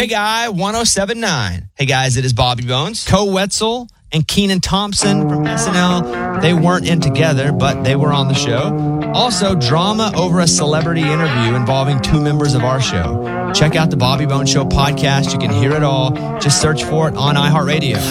Big Eye 1079. Hey guys, it is Bobby Bones. Co Wetzel and Keenan Thompson from SNL. They weren't in together, but they were on the show. Also, drama over a celebrity interview involving two members of our show. Check out the Bobby Bones Show podcast. You can hear it all. Just search for it on iHeartRadio.